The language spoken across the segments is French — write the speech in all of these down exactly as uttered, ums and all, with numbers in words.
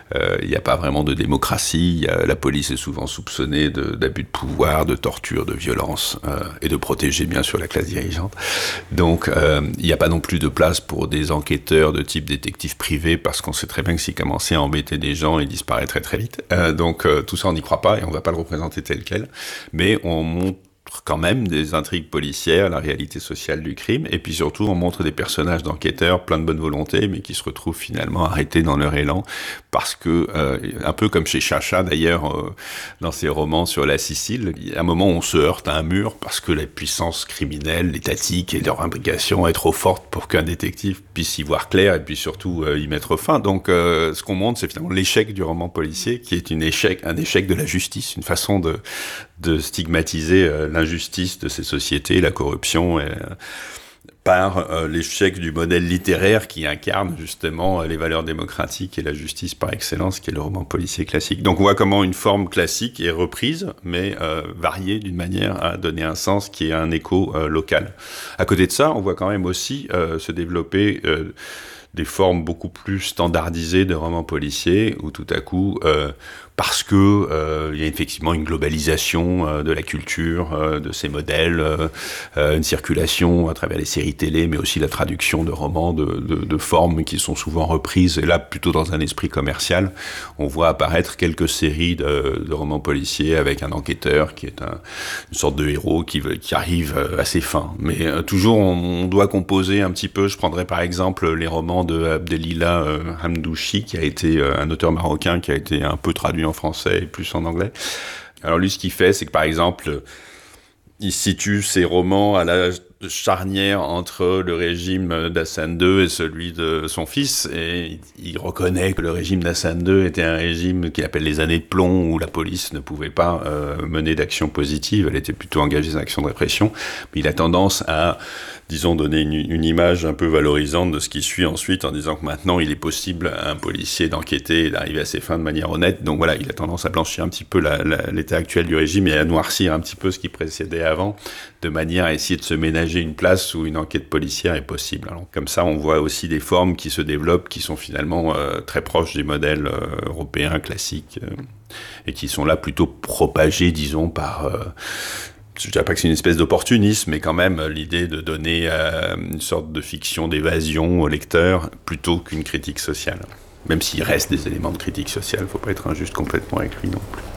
euh, il n'y a pas vraiment de démocratie. Il y a, la police est souvent soupçonnée de, d'abus de pouvoir, de torture, de violence, euh, et de protéger bien sûr la classe dirigeante. Donc euh, il n'y a pas non plus de place pour des enquêteurs de type détective privé, parce qu'on sait très bien que s'ils commençaient à embêter des gens, ils disparaîtraient très vite. Euh, donc euh, tout ça, on n'y croit pas et on ne va pas le représenter tel quel. Mais on montre quand même des intrigues policières, la réalité sociale du crime, et puis surtout on montre des personnages d'enquêteurs plein de bonne volonté, mais qui se retrouvent finalement arrêtés dans leur élan, parce que, euh, un peu comme chez Chacha d'ailleurs, euh, dans ses romans sur la Sicile, il y a un moment où on se heurte à un mur, parce que la puissance criminelle, étatique et leur imbrication est trop forte pour qu'un détective puisse y voir clair, et puis surtout euh, y mettre fin. Donc euh, ce qu'on montre, c'est finalement l'échec du roman policier, qui est une échec, un échec de la justice, une façon de, de stigmatiser euh, l'injustice de ces sociétés, la corruption, et, euh, par euh, l'échec du modèle littéraire qui incarne justement euh, les valeurs démocratiques et la justice par excellence, qui est le roman policier classique. Donc on voit comment une forme classique est reprise, mais euh, variée d'une manière à donner un sens qui est un écho euh, local. À côté de ça, on voit quand même aussi euh, se développer euh, des formes beaucoup plus standardisées de romans policiers, où tout à coup, euh, parce que euh, il y a effectivement une globalisation euh, de la culture, euh, de ces modèles, euh, euh, une circulation à travers les séries télé, mais aussi la traduction de romans, de, de, de formes qui sont souvent reprises, et là plutôt dans un esprit commercial. On voit apparaître quelques séries de, de romans policiers avec un enquêteur qui est un, une sorte de héros qui, qui arrive à ses fins. Mais euh, toujours, on, on doit composer un petit peu. Je prendrais par exemple les romans de Abdelila euh, Hamdouchi, qui a été euh, un auteur marocain qui a été un peu traduit en français et plus en anglais. Alors lui, ce qu'il fait, c'est que par exemple, il situe ses romans à la charnière entre le régime d'Hassan deux et celui de son fils, et il reconnaît que le régime d'Hassan deux était un régime qu'il appelle les années de plomb, où la police ne pouvait pas euh, mener d'action positive, elle était plutôt engagée dans l'action de répression, mais il a tendance à, disons, donner une, une image un peu valorisante de ce qui suit ensuite, en disant que maintenant il est possible à un policier d'enquêter et d'arriver à ses fins de manière honnête. Donc voilà, il a tendance à blanchir un petit peu la, la, l'état actuel du régime et à noircir un petit peu ce qui précédait avant, de manière à essayer de se ménager une place où une enquête policière est possible. Alors, comme ça, on voit aussi des formes qui se développent, qui sont finalement euh, très proches des modèles euh, européens classiques, euh, et qui sont là plutôt propagés, disons, par... Euh, je ne dirais pas que c'est une espèce d'opportunisme, mais quand même l'idée de donner euh, une sorte de fiction d'évasion au lecteur, plutôt qu'une critique sociale. Même s'il reste des éléments de critique sociale, il ne faut pas être injuste complètement avec lui non plus.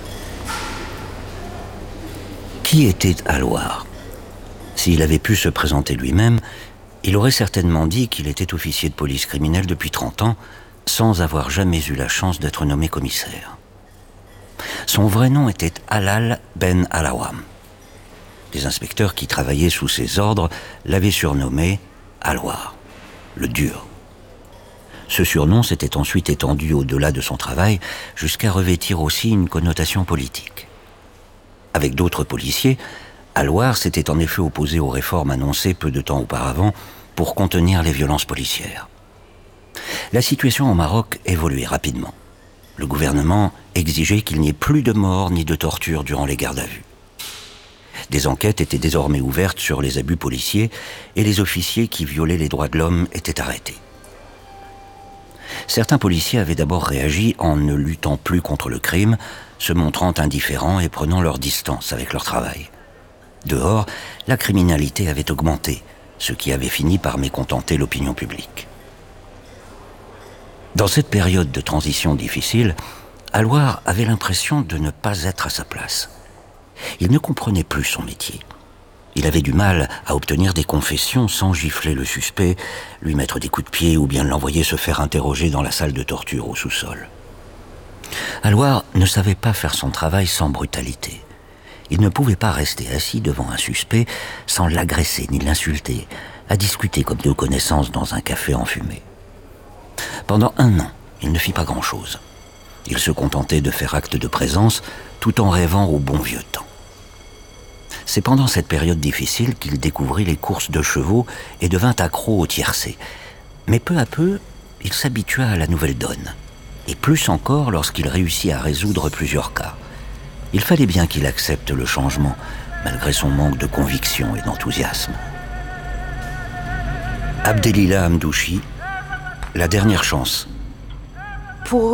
Qui était Allouard ? S'il avait pu se présenter lui-même, il aurait certainement dit qu'il était officier de police criminelle depuis trente ans, sans avoir jamais eu la chance d'être nommé commissaire. Son vrai nom était Halal Ben Alawam. Les inspecteurs qui travaillaient sous ses ordres l'avaient surnommé Allouard, le dur. Ce surnom s'était ensuite étendu au-delà de son travail, jusqu'à revêtir aussi une connotation politique. Avec d'autres policiers, Allouard s'était en effet opposé aux réformes annoncées peu de temps auparavant pour contenir les violences policières. La situation au Maroc évoluait rapidement. Le gouvernement exigeait qu'il n'y ait plus de morts ni de tortures durant les gardes à vue. Des enquêtes étaient désormais ouvertes sur les abus policiers et les officiers qui violaient les droits de l'homme étaient arrêtés. Certains policiers avaient d'abord réagi en ne luttant plus contre le crime, se montrant indifférents et prenant leur distance avec leur travail. Dehors, la criminalité avait augmenté, ce qui avait fini par mécontenter l'opinion publique. Dans cette période de transition difficile, Allouard avait l'impression de ne pas être à sa place. Il ne comprenait plus son métier. Il avait du mal à obtenir des confessions sans gifler le suspect, lui mettre des coups de pied ou bien l'envoyer se faire interroger dans la salle de torture au sous-sol. Allouard ne savait pas faire son travail sans brutalité. Il ne pouvait pas rester assis devant un suspect sans l'agresser ni l'insulter, à discuter comme deux connaissances dans un café enfumé. Pendant un an, il ne fit pas grand-chose. Il se contentait de faire acte de présence tout en rêvant au bon vieux temps. C'est pendant cette période difficile qu'il découvrit les courses de chevaux et devint accro au tiercé. Mais peu à peu, il s'habitua à la nouvelle donne. Et plus encore lorsqu'il réussit à résoudre plusieurs cas. Il fallait bien qu'il accepte le changement, malgré son manque de conviction et d'enthousiasme. Abdelila Hamdouchi, la dernière chance